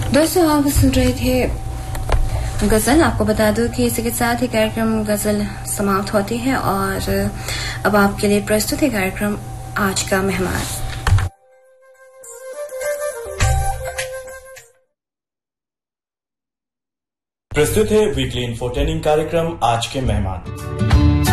दोस्तों आप सुन रहे थे गजल। आपको बता दूं कि इसी के साथ ही कार्यक्रम गजल समाप्त होती है और अब आपके लिए प्रस्तुत है कार्यक्रम आज का मेहमान। प्रस्तुत है वीकली इंफोटेनिंग कार्यक्रम आज के मेहमान।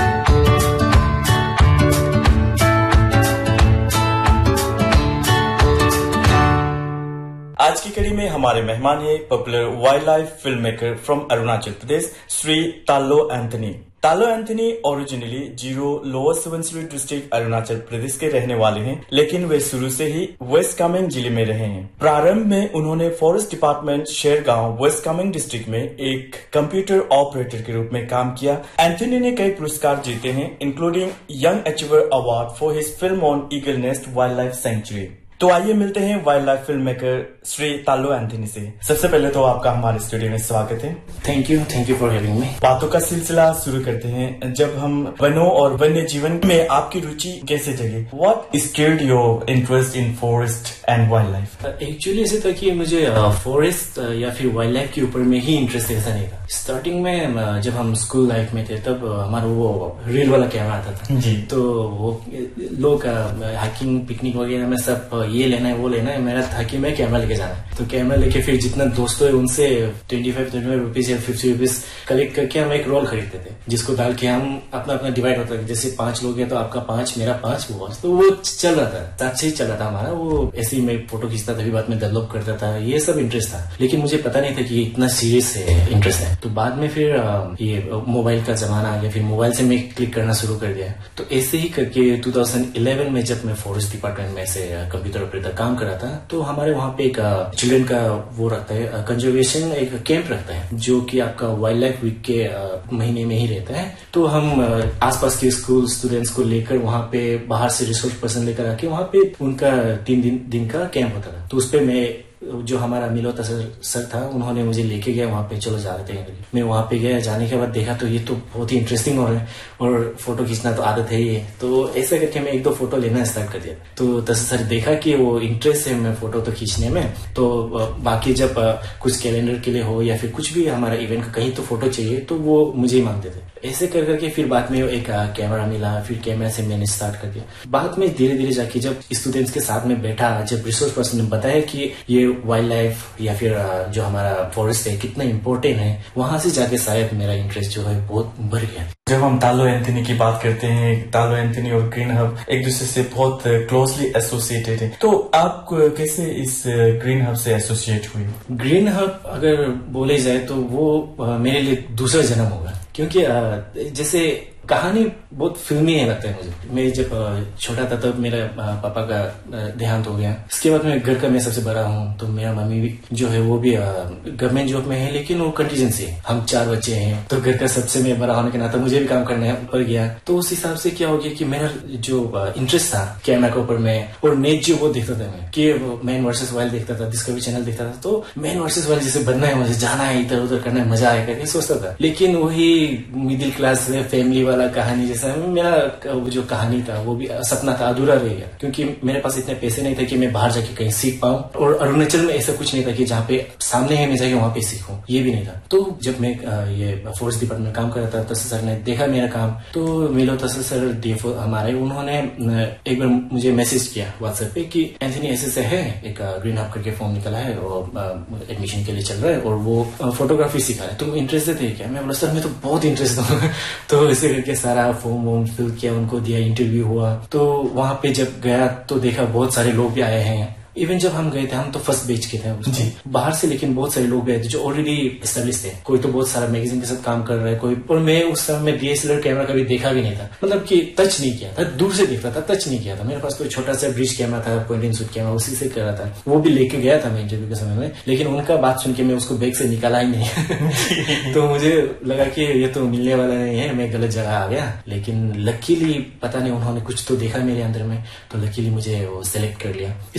आज की कड़ी में हमारे मेहमान है popular wild life film maker from Arunachal Pradesh Shri Talo Anthony. Talo Anthony originally zero lower Subansiri district Arunachal Pradesh के रहने वाले हैं, लेकिन वे शुरू से ही वेस्ट कामेंग जिले में रहे हैं। प्रारंभ में उन्होंने forest department Shergaon waste Kameng district में एक कंप्यूटर ऑपरेटर के रूप में काम किया। एंथनी ने कई पुरस्कार जीते हैं, including young achiever award for his film on eagle nest wild life sanctuary. तो आइए मिलते हैं wild life film maker Shri तालो एंथनी से। सबसे पहले तो आपका हमारे स्टूडियो में स्वागत है। Thank you for having me. बातों का सिलसिला शुरू करते हैं। जब हम वनों और वन्य जीवन में आपकी रुचि कैसे जगी? What stirred your interest in forest and wild life? Actually ऐसे था कि मुझे फॉरेस्ट या फिर वाइल्ड लाइफ के ऊपर में ही इंटरेस्ट ऐसा नहीं था। स्टार्टिंग में जब हम स्कूल लाइफ में थे तब हमारा वो रील वाला कैमरा आता था जी, तो वो लोग हाइकिंग पिकनिक वगैरह में सब ये लेना है वो लेना है, मेरा था कि मैं कैमरा लेके जाना है। तो कैमरा लेके फिर जितना दोस्तों है उनसे 25 रुपीज या 50 रुपीज कलेक्ट करके हम एक रोल खरीदते थे, जिसको डाल के हम अपना अपना डिवाइड होता था। जैसे 5 लोग हैं तो आपका 5 मेरा 5 वो, तो वो चल रहा था, साथ से ही चल रहा था हमारा। वो ऐसे ही मैं फोटो खींचता था, बाद में डेवलप करता था, ये सब इंटरेस्ट था। लेकिन मुझे पता नहीं था कि इतना सीरियस इंटरेस्ट है। तो बाद में फिर ये मोबाइल का जमाना आ गया, फिर मोबाइल से मैं क्लिक करना शुरू कर दिया। तो ऐसे ही करके 2011 में जब मैं फॉरेस्ट डिपार्टमेंट में से कंप्यूटर ऑपरेटर काम कर रहा था, तो हमारे वहाँ पे एक चिल्ड्रन का वो रखता है, कंजर्वेशन एक कैंप रखता है, जो कि आपका वाइल्ड लाइफ वीक के महीने में ही रहता है। तो हम आसपास के स्कूल स्टूडेंट्स को लेकर वहाँ पे बाहर से रिसोर्स पर्सन लेकर आके वहाँ पे उनका 3 दिन का कैंप होता था। तो उसपे मैं जो हमारा मिलोता सर था, उन्होंने मुझे लेके गया वहाँ पे, चलो जाते हैं। मैं वहाँ पे गया, जाने के बाद देखा तो ये तो बहुत ही इंटरेस्टिंग हो रहा है और फोटो खींचना तो आदत है ही। तो ऐसा करके मैं 1-2 फोटो लेना स्टार्ट कर दिया। तो तसर देखा कि वो इंटरेस्ट है मैं फोटो तो खींचने में, तो बाकी जब कुछ कैलेंडर के लिए हो या फिर कुछ भी हमारा इवेंट का कहीं तो फोटो चाहिए तो वो मुझे ही मांगते थे। ऐसे कर करके फिर बाद में एक कैमरा मिला, फिर कैमरा से मैंने स्टार्ट कर दिया। बाद में धीरे धीरे जाके जब स्टूडेंट्स के साथ में बैठा, जब रिसोर्स पर्सन ने बताया कि ये वाइल्ड लाइफ या फिर जो हमारा फॉरेस्ट है कितना इम्पोर्टेंट है, वहां से जाके शायद मेरा इंटरेस्ट जो है बहुत बढ़ गया। जब हम तालो एंथनी की बात करते हैं, तालो एंथनी और ग्रीन हब एक दूसरे से बहुत क्लोजली एसोसिएटेड है, तो आप कैसे इस ग्रीन हब से एसोसिएट हुई? ग्रीन हब अगर बोले जाए तो वो मेरे लिए दूसरा जन्म होगा, क्योंकि जैसे कहानी बहुत फिल्मी है लगता है मुझे। मैं जब छोटा था तब मेरे पापा का देहांत हो गया। इसके बाद मैं घर का मैं सबसे बड़ा हूँ, तो मेरा मम्मी भी जो है वो भी गवर्नमेंट जॉब में है, लेकिन वो कंटीजेंसी है। हम 4 बच्चे हैं, तो घर का सबसे मैं बड़ा होने के नाते मुझे भी काम करना पड़ गया। तो उस हिसाब से क्या हो गया कि मेरा जो इंटरेस्ट था कैमरा के ऊपर में, और नेट जो वो देखता था मैं, कि मैन वर्सेस वाइल्ड देखता था, डिस्कवरी चैनल देखता था। तो मैन वर्सेस वाइल्ड जैसे बनना है, मुझे जाना है, इधर उधर करना है, मजा आएगा, ये सोचता था। लेकिन वही मिडिल क्लास फैमिली वाला कहानी जैसा मेरा जो कहानी था वो भी सपना था, अधूरा रह गया, क्योंकि मेरे पास इतने पैसे नहीं थे कि मैं बाहर जाके कहीं सीख पाऊं। और अरुणाचल में ऐसा कुछ नहीं था कि जहाँ पे सामने है मैं जाके वहां पे सीखूं, ये भी नहीं था। तो जब मैं ये फॉरेस्ट डिपार्टमेंट में काम कर रहा था, तस सर ने देखा मेरा काम, तो मिलो तस सर डीएफओ हमारे, उन्होंने एक बार मुझे मैसेज किया व्हाट्सएप पे कि एंथनी ऐसे है, एक ग्रीन हब करके फॉर्म निकला है और एडमिशन के लिए चल रहा है और वो फोटोग्राफी सिखा है, तुम इंटरेस्टेड है क्या? मैं बोला सर मैं तो बहुत इंटरेस्ट हूँ। तो ऐसे करके सारा फॉर्म वॉर्म फिल किया, उनको दिया, इंटरव्यू हुआ। तो वहां पे जब गया तो देखा बहुत सारे लोग भी आए हैं। इवन जब हम गए थे, हम तो फर्स्ट बैच के थे बाहर से, लेकिन बहुत सारे लोग गए थे जो ऑलरेडी एस्टेब्लिश थे। कोई तो बहुत सारा मैगजीन के साथ काम कर रहा है, कोई, और मैं उस समय में डीएसएलआर कैमरा कभी देखा भी नहीं था, मतलब कि टच नहीं किया था, दूर से देखता था, टच नहीं किया था। मेरे पास कोई छोटा सा ब्रिज कैमरा था, पॉइंट एंड शूट कैमरा, उसी से कर रहा था, वो भी लेके गया था मैं इंटरव्यू के समय में। लेकिन उनका बात सुन के मैं उसको बैग से निकाला ही नहीं। तो मुझे लगा कि ये तो मिलने वाला नहीं है, मैं गलत जगह आ गया। लेकिन लकीली पता नहीं उन्होंने कुछ तो देखा मेरे अंदर में, तो लकीली मुझे वो सिलेक्ट कर लिया। इसके बाद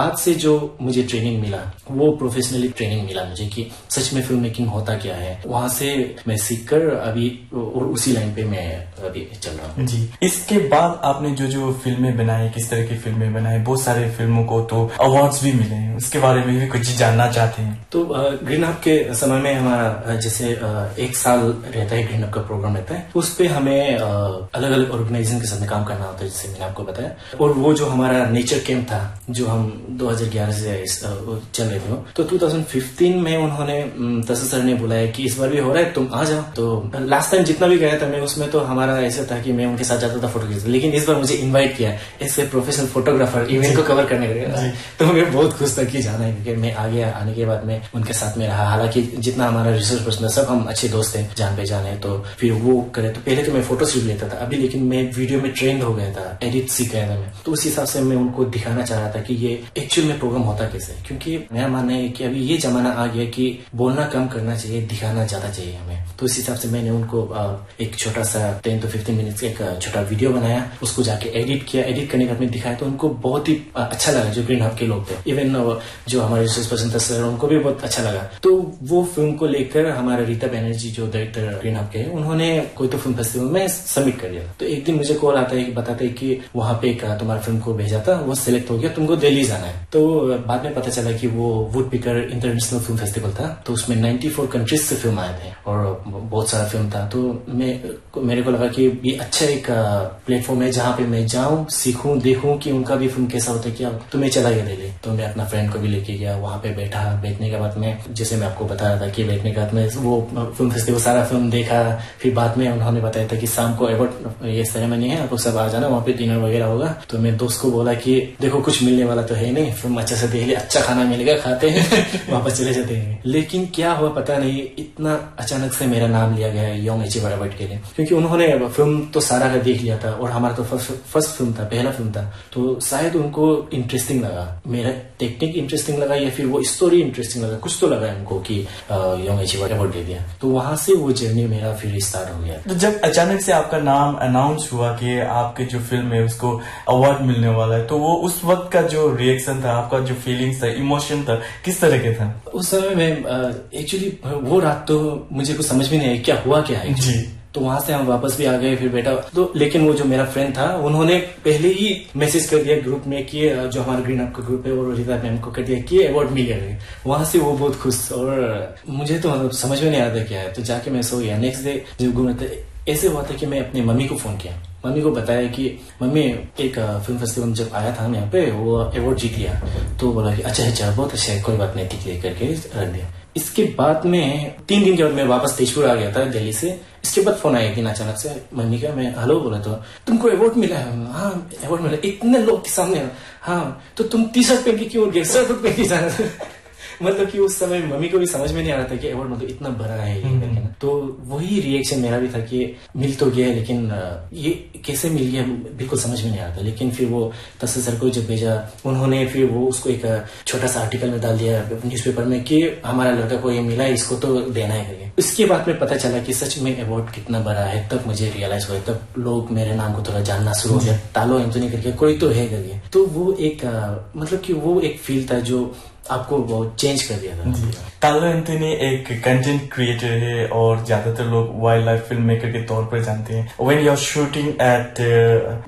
बाद से जो मुझे ट्रेनिंग मिला, वो प्रोफेशनली ट्रेनिंग मिला मुझे कि सच में फिल्म मेकिंग होता क्या है। वहां से मैं सीखकर अभी और उसी लाइन पे मैं अभी चल रहा हूँ। जी, इसके बाद आपने जो फिल्में बनाई, किस तरह की फिल्में बनाई, बहुत सारे फिल्मों को तो अवार्ड्स भी मिले हैं, उसके बारे में भी कुछ जानना चाहते हैं। तो ग्रीन हब के समय में हमारा जैसे 1 साल रहता है, ग्रीन हब का प्रोग्राम रहता है, उस पे हमें अलग अलग ऑर्गेनाइजेशन के साथ में काम करना होता है, जैसे मैंने आपको बताया। और वो जो हमारा नेचर कैंप था जो हम 2011 से चल रहे थे, तो 2015 में उन्होंने तसर सर ने बुलाया कि इस बार भी हो रहा है, तुम आ जाओ। तो लास्ट टाइम जितना भी गया था मैं, उसमें तो हमारा ऐसा था कि मैं उनके साथ जाता था फोटो खींचने, लेकिन इस बार मुझे इन्वाइट किया ऐसे प्रोफेशनल फोटोग्राफर इवेंट को कवर करने के लिए। तो मैं बहुत खुश था कि जाना है, क्योंकि मैं आ गया। आने के बाद में उनके साथ में रहा, हालांकि जितना हमारा रिसर्च पर्सन सब हम अच्छे दोस्त थे, जान पहचान है। तो फिर वो करे, तो पहले तो मैं फोटो शूट लेता था, अभी लेकिन मैं वीडियो में ट्रेंड हो गया था, एडिट सीख गया था मैं। तो उस हिसाब से मैं उनको दिखाना चाह रहा था कि ये एक्चुअल में प्रोग्राम होता कैसे है, क्योंकि मेरा मानना है कि अभी ये जमाना आ गया कि बोलना कम करना चाहिए, दिखाना ज्यादा चाहिए हमें। तो इस हिसाब से मैंने उनको एक छोटा सा 10 to 15 मिनट्स एक छोटा वीडियो बनाया, उसको जाके एडिट किया। एडिट करने के बाद में दिखाया तो उनको बहुत ही अच्छा लगा, जो ग्रीन हब के लोग थे। इवन जो हमारे रिसर्च पर्सन था सर, उनको भी बहुत अच्छा लगा। तो वो फिल्म को लेकर हमारा रीता बनर्जी जो डायरेक्टर ग्रीन हब के, उन्होंने कोई तो फिल्म फेस्टिवल में सबमिट कर दिया। तो एक दिन मुझे कॉल आता है कि बताते है कि वहां पे तुम्हारा फिल्म को भेजा था, वो सिलेक्ट हो गया, तुमको दिल्ली जाना है। तो बाद में पता चला कि वो would picker international film festival था, तो उसमें 94 कंट्रीज से फिल्म आए थे और बहुत सारा फिल्म था। तो मेरे को लगा कि ये अच्छा एक प्लेटफॉर्म है जहाँ पे मैं जाऊँ, सीखूं, देखूं कि उनका भी फिल्म कैसा होता है क्या। तो मैं चला गया दिल्ली, तो मैं अपना फ्रेंड को भी लेके गया, वहां पे बैठा। बैठने के बाद में जैसे मैं आपको बता रहा था कि बैठने के बाद में वो फिल्म फेस्टिवल सारा फिल्म देखा। फिर बाद में उन्होंने बताया था कि शाम को अवार्ड ये सेरेमनी है, आपको सब आ जाना, वहाँ पे डिनर वगैरह होगा। तो मैं दोस्त को बोला कि देखो कुछ मिलने वाला तो है नहीं, फिल्म अच्छा से देख लिया, अच्छा खाना मिलेगा, खाते हैं वापस चले जाते हैं। लेकिन क्या हुआ पता नहीं, इतना अचानक से मेरा नाम लिया गया यंग अचीवर अवार्ड के लिए, क्योंकि उन्होंने फिल्म तो सारा का देख लिया था और हमारा तो फर्स्ट फिल्म था, पहला फिल्म था। तो शायद उनको इंटरेस्टिंग लगा, मेरा टेक्निक इंटरेस्टिंग लगा या फिर वो स्टोरी इंटरेस्टिंग लगा, कुछ तो लगा उनको कि यंग अचीवर अवार्ड दे दिया। तो वहां से वो जर्नी मेरा फिर स्टार्ट हो गया। तो जब अचानक से आपका नाम अनाउंस हुआ कि आपके जो फिल्म है उसको अवार्ड मिलने वाला है, तो वो उस वक्त का जो रिएक्शन था, आपका जो फीलिंग्स था, इमोशन था, किस तरह के था? उस समय में एक्चुअली वो रात तो मुझे कुछ समझ में नहीं आया क्या हुआ क्या है जी। तो वहां से हम वापस भी आ गए, फिर बेटा तो, लेकिन वो जो मेरा फ्रेंड था उन्होंने पहले ही मैसेज कर दिया ग्रुप में कि जो हमारा ग्रीन हब का ग्रुप है और रीता मैम को कर दिया कि अवार्ड मिल गया। वहां से वो बहुत खुश, और मुझे तो समझ में नहीं आता क्या है। तो जाके मैं सो गया। नेक्स्ट डे जब घूमते ऐसे हुआ था कि मैं अपनी मम्मी को फोन किया, मम्मी को बताया कि मम्मी एक फिल्म फेस्टिवल जब आया था यहाँ पे, वो अवार्ड जीत लिया। तो बोला कि अच्छा बहुत अच्छा है, कोई बात नहीं, ठीक है करके रख दिया। इसके बाद में 3 दिन के बाद मैं वापस तेजपुर आ गया था दिल्ली से। इसके बाद फोन आया एक दिन अचानक से मम्मी का, मैं हेलो बोला तो तुमको अवार्ड मिला है? हाँ अवार्ड मिला, इतने लोग के सामने। हाँ तो तुम टी-शर्ट पहन के क्यों गए, शर्ट पहन के जाना था। मतलब कि उस समय मम्मी को भी समझ में नहीं आ रहा था कि अवार्ड मतलब इतना बड़ा है ये। तो वही रिएक्शन मेरा भी था कि मिल तो गया, लेकिन ये कैसे मिल गया बिल्कुल समझ में नहीं आ रहा था। लेकिन फिर वो तस्वीर सर को जब भेजा, उन्होंने फिर वो उसको एक छोटा सा आर्टिकल में डाल दिया न्यूज़पेपर में कि हमारा लड़का को ये मिला, इसको तो देना है करके। उसके बाद में पता चला कि सच में अवार्ड कितना बड़ा है। तब मुझे रियलाइज हुआ, तब लोग मेरे नाम को थोड़ा जानना शुरू हो गया, तालो एंथोनी करके कोई तो है करके। तो वो एक मतलब कि वो एक फील था जो आपको बहुत चेंज कर दिया था। तालो एंथोनी एक कंटेंट क्रिएटर है और ज्यादातर लोग वाइल्ड लाइफ फिल्म मेकर के तौर पर जानते हैं। When you are shooting at